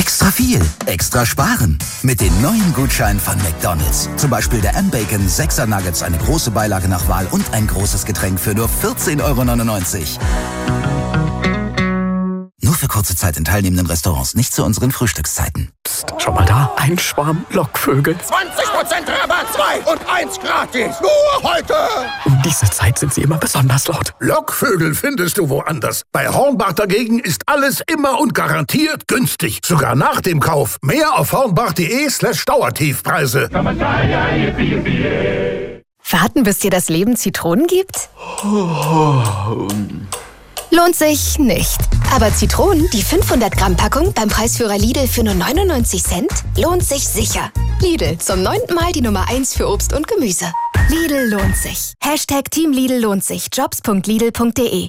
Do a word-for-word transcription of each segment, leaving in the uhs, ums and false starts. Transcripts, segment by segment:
Extra viel, extra sparen. Mit den neuen Gutscheinen von McDonald's. Zum Beispiel der M-Bacon sechser Nuggets, eine große Beilage nach Wahl und ein großes Getränk für nur vierzehn Euro neunundneunzig. Nur für kurze Zeit in teilnehmenden Restaurants, nicht zu unseren Frühstückszeiten. Psst, schau mal da, ein Schwarm Lockvögel. zwanzig Prozent Rabatt, zwei und eins gratis. Nur heute. Um diese Zeit sind sie immer besonders laut. Lockvögel findest du woanders. Bei Hornbach dagegen ist alles immer und garantiert günstig. Sogar nach dem Kauf. Mehr auf hornbach.de slash Dauertiefpreise. Warten, bis dir das Leben Zitronen gibt? Lohnt sich nicht. Aber Zitronen, die fünfhundert Gramm Packung beim Preisführer Lidl für nur neunundneunzig Cent, lohnt sich sicher. Lidl, zum neunten Mal die Nummer eins für Obst und Gemüse. Lidl lohnt sich. Hashtag Team Lidl lohnt sich. Jobs punkt lidl punkt de.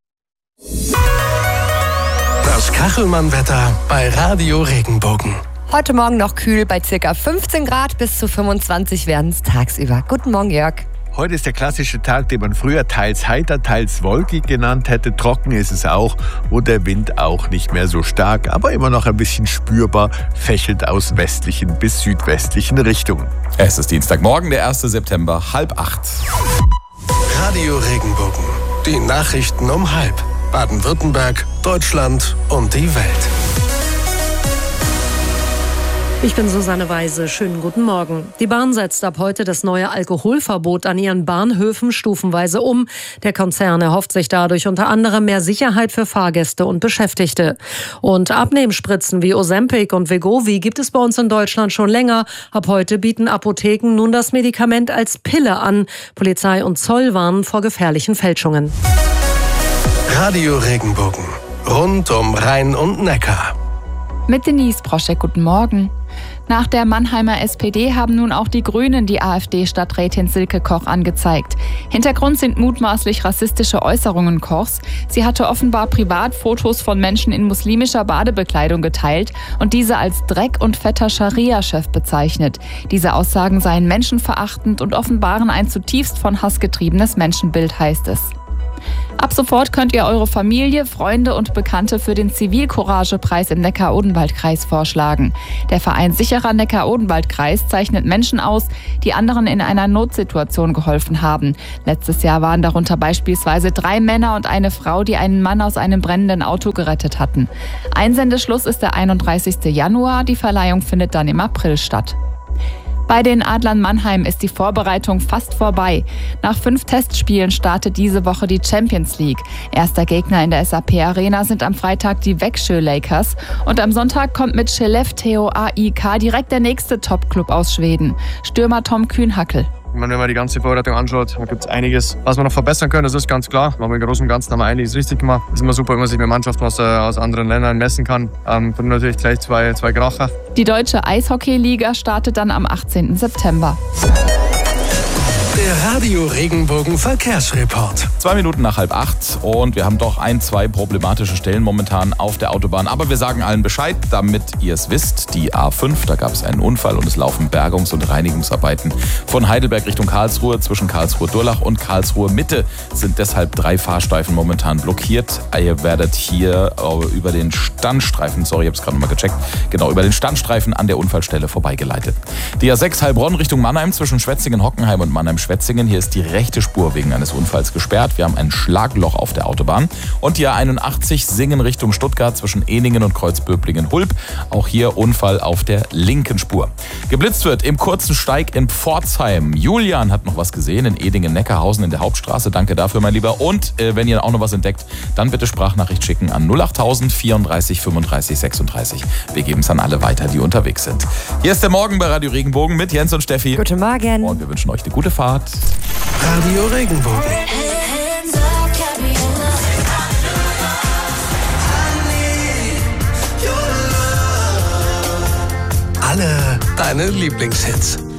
Das Kachelmann-Wetter bei Radio Regenbogen. Heute Morgen noch kühl bei ca. fünfzehn Grad, bis zu fünfundzwanzig werden es tagsüber. Guten Morgen, Jörg. Heute ist der klassische Tag, den man früher teils heiter, teils wolkig genannt hätte. Trocken ist es auch und der Wind auch nicht mehr so stark, aber immer noch ein bisschen spürbar, fächelt aus westlichen bis südwestlichen Richtungen. Es ist Dienstagmorgen, der erste September, halb acht. Radio Regenbogen. Die Nachrichten um halb. Baden-Württemberg, Deutschland und die Welt. Ich bin Susanne Weise. Schönen guten Morgen. Die Bahn setzt ab heute das neue Alkoholverbot an ihren Bahnhöfen stufenweise um. Der Konzern erhofft sich dadurch unter anderem mehr Sicherheit für Fahrgäste und Beschäftigte. Und Abnehmspritzen wie Ozempic und Wegovy gibt es bei uns in Deutschland schon länger. Ab heute bieten Apotheken nun das Medikament als Pille an. Polizei und Zoll warnen vor gefährlichen Fälschungen. Radio Regenbogen. Rund um Rhein und Neckar. Mit Denise Broschek, guten Morgen. Nach der Mannheimer S P D haben nun auch die Grünen die AfD-Stadträtin Silke Koch angezeigt. Hintergrund sind mutmaßlich rassistische Äußerungen Kochs. Sie hatte offenbar privat Fotos von Menschen in muslimischer Badebekleidung geteilt und diese als Dreck und fetter Scharia-Chef bezeichnet. Diese Aussagen seien menschenverachtend und offenbaren ein zutiefst von Hass getriebenes Menschenbild, heißt es. Ab sofort könnt ihr eure Familie, Freunde und Bekannte für den Zivilcourage-Preis im Neckar-Odenwald-Kreis vorschlagen. Der Verein Sicherer Neckar-Odenwald-Kreis zeichnet Menschen aus, die anderen in einer Notsituation geholfen haben. Letztes Jahr waren darunter beispielsweise drei Männer und eine Frau, die einen Mann aus einem brennenden Auto gerettet hatten. Einsendeschluss ist der einunddreißigsten Januar, die Verleihung findet dann im April statt. Bei den Adlern Mannheim ist die Vorbereitung fast vorbei. Nach fünf Testspielen startet diese Woche die Champions League. Erster Gegner in der S A P Arena sind am Freitag die Växjö Lakers. Und am Sonntag kommt mit Skellefteå A I K direkt der nächste Top-Club aus Schweden. Stürmer Tom Kühnhackel. Wenn man die ganze Vorbereitung anschaut, da gibt es einiges, was wir noch verbessern können, das ist ganz klar. Aber im Großen und Ganzen haben wir einiges richtig gemacht. Es ist immer super, wenn man sich mit Mannschaften aus, aus anderen Ländern messen kann. Ähm, und natürlich gleich zwei, zwei Kracher. Die deutsche Eishockey-Liga startet dann am achtzehnten September. Der Radio Regenbogen Verkehrsreport. Zwei Minuten nach halb acht und wir haben doch ein, zwei problematische Stellen momentan auf der Autobahn. Aber wir sagen allen Bescheid, damit ihr es wisst. Die A fünf, da gab es einen Unfall und es laufen Bergungs- und Reinigungsarbeiten von Heidelberg Richtung Karlsruhe. Zwischen Karlsruhe-Durlach und Karlsruhe-Mitte sind deshalb drei Fahrstreifen momentan blockiert. Ihr werdet hier über den Standstreifen, sorry, ich habe es gerade nochmal gecheckt, genau, über den Standstreifen an der Unfallstelle vorbeigeleitet. Die A sechs Heilbronn Richtung Mannheim zwischen Schwetzingen, Hockenheim und Mannheim-Schwetzingen. Hier ist die rechte Spur wegen eines Unfalls gesperrt. Wir haben ein Schlagloch auf der Autobahn. Und die A einundachtzig Singen Richtung Stuttgart zwischen Eningen und Kreuzböblingen-Hulb. Auch hier Unfall auf der linken Spur. Geblitzt wird im kurzen Steig in Pforzheim. Julian hat noch was gesehen in Edingen-Neckarhausen in der Hauptstraße. Danke dafür, mein Lieber. Und äh, wenn ihr auch noch was entdeckt, dann bitte Sprachnachricht schicken an null achttausend vierunddreißig fünfunddreißig sechsunddreißig. Wir geben es an alle weiter, die unterwegs sind. Hier ist der Morgen bei Radio Regenbogen mit Jens und Steffi. Guten Morgen. Und wir wünschen euch eine gute Fahrt. Radio Regenbogen. Alle deine Lieblingshits.